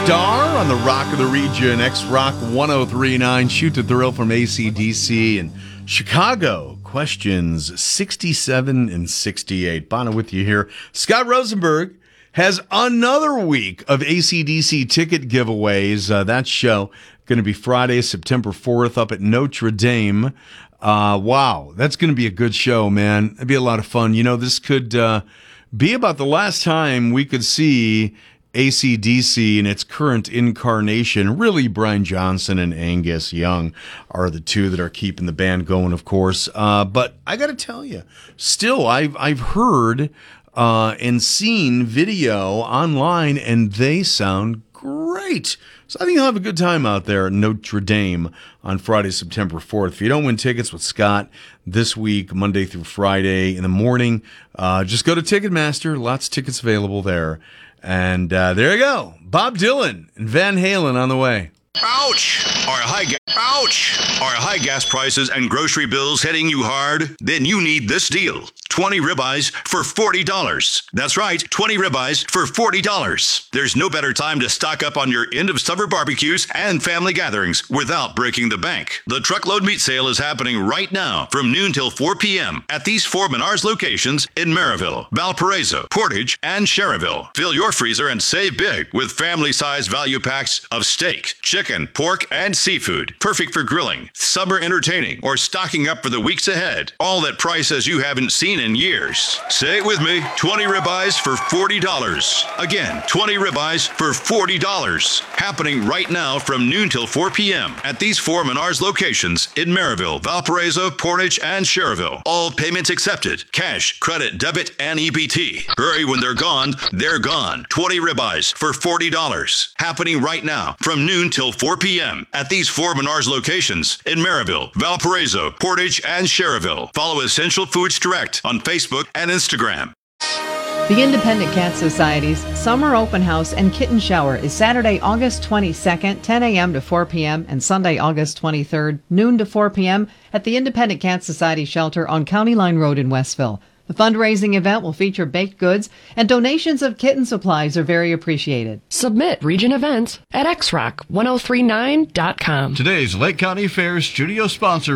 Star on the Rock of the Region, X-Rock 103.9, Shoot to Thrill from AC/DC and Chicago. Questions 67 and 68. Bono with you here. Scott Rosenberg has another week of AC/DC ticket giveaways. That show going to be Friday, September 4th up at Notre Dame. Wow, that's going to be a good show, man. It'd be a lot of fun. You know, this could be about the last time we could see AC/DC in its current incarnation. Really, Brian Johnson and Angus Young are the two that are keeping the band going, of course. But I got to tell you, still, I've heard and seen video online, and they sound great. So I think you'll have a good time out there at Notre Dame on Friday, September 4th. If you don't win tickets with Scott this week, Monday through Friday in the morning, just go to Ticketmaster. Lots of tickets available there. And there you go. Bob Dylan and Van Halen on the way. Ouch! Are high gas prices and grocery bills hitting you hard? Then you need this deal. 20 ribeyes for $40. That's right, 20 ribeyes for $40. There's no better time to stock up on your end-of-summer barbecues and family gatherings without breaking the bank. The truckload meat sale is happening right now from noon till 4 p.m. at these four Menards locations in Maryville, Valparaiso, Portage, and Cherryville. Fill your freezer and save big with family-sized value packs of steak, chicken, pork, and seafood. Perfect for grilling, summer entertaining, or stocking up for the weeks ahead. All at prices you haven't seen in years. Say it with me, 20 ribeyes for $40. Again, 20 ribeyes for $40. Happening right now from noon till 4 p.m. at these four Menards locations in Maryville, Valparaiso, Portage, and Cherryville. All payments accepted. Cash, credit, debit, and EBT. Hurry, when they're gone, they're gone. 20 ribeyes for $40. Happening right now from noon till 4 p.m. at these four Menards locations in Maryville, Valparaiso, Portage, and Cherryville. Follow Essential Foods Direct on Facebook and Instagram. The Independent Cat Society's Summer Open House and Kitten Shower is Saturday, August 22nd, 10 a.m. to 4 p.m. and Sunday, August 23rd, noon to 4 p.m. at the Independent Cat Society Shelter on County Line Road in Westville. The fundraising event will feature baked goods, and donations of kitten supplies are very appreciated. Submit region events at xrock1039.com. Today's Lake County Fair studio sponsor